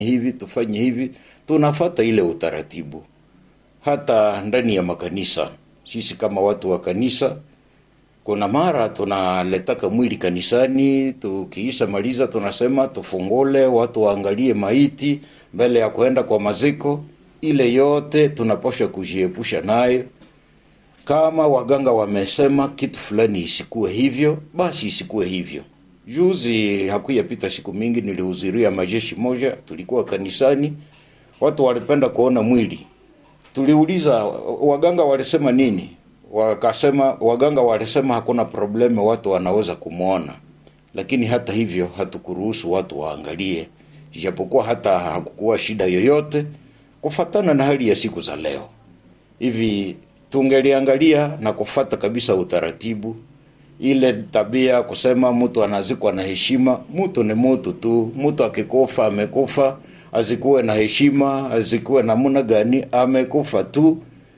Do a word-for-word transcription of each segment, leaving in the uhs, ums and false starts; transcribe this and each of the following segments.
hivi, tufanye hivi, tunafuata ile utaratibu. Hata ndani ya makanisa, sisi kama watu wa kanisa, kuna mara tunaletaka mwili kanisani, tukiisha maliza tunasema tufungole, watu waangalie maiti mbele ya kuenda kwa maziko. Ile yote tunaposha kujiepusha nayo. Kama waganga wamesema kitu fulani isikuwe hivyo, basi isikuwe hivyo. Juzi hakuyapita siku mingi nilihudhuria majeshi moja, tulikuwa kanisani, watu walipenda kuona mwili. Tuliuliza waganga walisema nini? Wakasema waganga walisema hakuna probleme, watu wanaweza kumuona. Lakini hata hivyo hatukuruhusu watu waangalie, japokuwa hata hakukuwa shida yoyote kufatana na hali ya siku za leo. Hivi tungeliangalia na kufata kabisa utaratibu. Ile tabia kusema mtu anazikwa na heshima, mtu ni mtu tu, mtu akikufa amekufa, azikuwe na heshima, azikuwe namna gani, amekufa tu,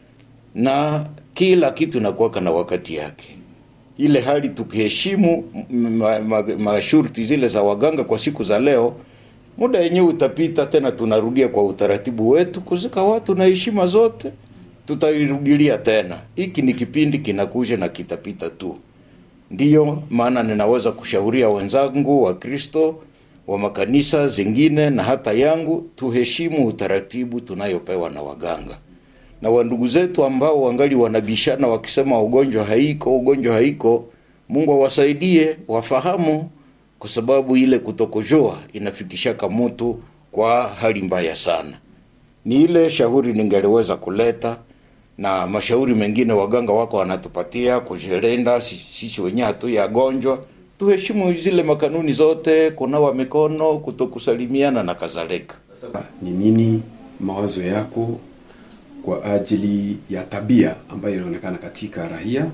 na kila kitu inakuwa na wakati yake. Ile hali tukiheshimu masharti ma, ma zile za waganga kwa siku za leo, muda yenyewe utapita, tena tunarudia kwa utaratibu wetu kuzika watu na heshima zote, tutairudilia tena. Hiki ni kipindi kinakuja na kitapita tu. Ndiyo maana ninaweza kushauria wenzangu wa Kristo wa makanisa zingine na hata yangu, tuheshimu utaratibu tunayopewa na waganga. Na wandugu zetu ambao wangali wanabishana wakisema ugonjwa haiko, ugonjwa haiko, Mungu awasaidie wafahamu, kwa sababu ile kutokojua inafikishaka mtu kwa hali mbaya sana. Ni ile shauri ningeliweza kuleta, na mashauri mengine waganga wako wanatupatia kujilinda sisi wenyewe hatu ya gonjwa. Tuheshimu zile makanuni zote, kunawa mikono, kutokusalimiana na kadhalika. Ni nini mawazo yako kwa ajili ya tabia ambayo inaonekana katika raia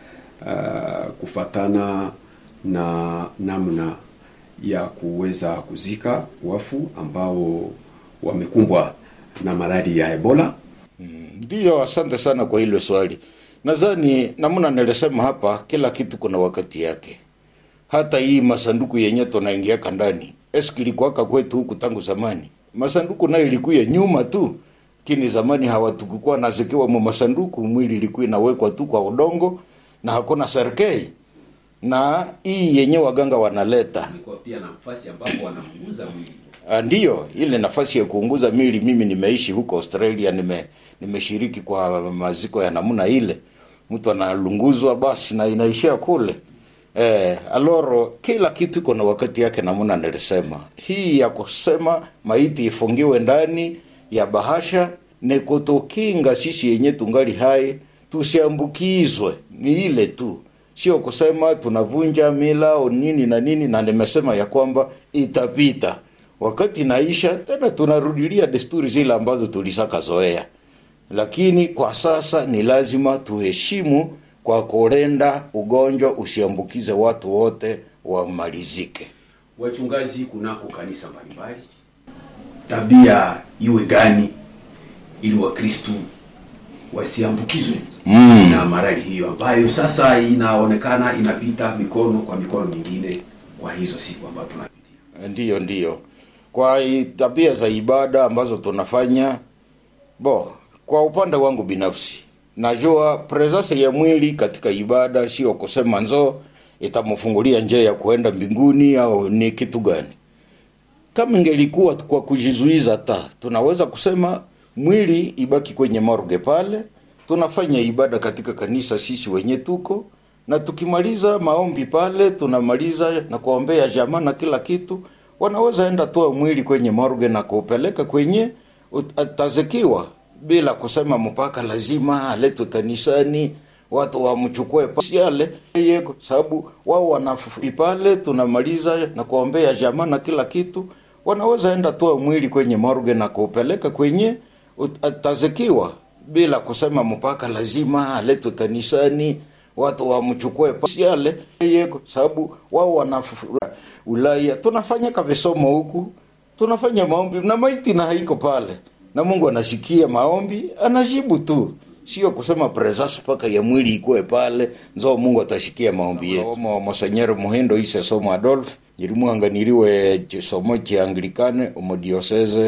uh, kufatana na namna ya kuweza kuzika wafu ambao wamekumbwa na maradhi ya Ebola? Ndio, mm, asante sana kwa hilo swali. Nadhani namna nilisema hapa, kila kitu kuna wakati yake. Hata hii masanduku yenye tunaingia ndani, eski ilikuwa kwetu huku tangu zamani? Masanduku nayo ilikuwa nyuma tu. Kini zamani hawatukukua nazikiwa mu masanduku, mwili ilikuwa inawekwa tu kwa udongo na hakuna serikali. Na hii yenye waganga wanaleta ilikuwa pia na nafasi ambapo wanaunguza mwili. Ndio, ile nafasi ya kuunguza mwili, mimi nimeishi huko Australia, nime nimeshiriki kwa maziko ya namna ile. Mtu analunguzwa basi na inaishia kule. Eh, aloro kila kitu iko na wakati yake namna nilisema. Hii ya kusema maiti ifungiwe ndani ya bahasha ni kutokinga sisi yenye tungali hai tusiambukizwe, ni ile tu. Sio kusema tunavunja mila o nini na nini, na nimesema ya kwamba itapita. Wakati naisha tena tunarudilia desturi zile ambazo tulisaka zoea. Lakini kwa sasa ni lazima tuheshimu kwa kulinda ugonjwa usiambukize watu wote wamalizike. Wachungaji kunako kanisa mbalimbali, tabia iwe gani ili Wakristo wasiambukizwe mm. na maradhi hiyo ambayo sasa inaonekana inapita mikono kwa mikono mingine kwa hizo siku ambazo tunapitia? Ndiyo, ndiyo. Kwa tabia za ibada ambazo tunafanya, bo, kwa upande wangu binafsi, najua presence ya mwili katika ibada sio kusema nzo itamfungulia njia ya kuenda mbinguni au ni kitu gani. Kama ingelikuwa kwa kujizuiza ta, tunaweza kusema mwili ibaki kwenye morgue pale, tunafanya ibada katika kanisa sisi wenye tuko, na tukimaliza maombi pale, tunamaliza na kuombea jamaa na kila kitu, wanaweza enda toa mwili kwenye morgue na kupeleka kwenye atazikiwa, bila kusema mpaka lazima aletwe kanisani watu wamchukue pale yego, sababu wao wanafufi pale, tunamaliza na kuombea jamaa na kila kitu, wanaweza enda toa mwili kwenye morgue na kupeleka kwenye atazikiwa, bila kusema mpaka lazima aletwe kanisani watu wamchukue pale yego, sababu wao wanafufi. Ulaya tunafanya kavisomo huku, tunafanya maombi na maiti na haiko pale, na Mungu anasikia maombi, anajibu tu. Sio kusema presence paka ya mwili ikoe pale nzo Mungu atashikia maombi yetu. Omo Monseigneur Muhindo ise somo Adolphe, jirimu anganiriwe somo ki Anglikane omo diocese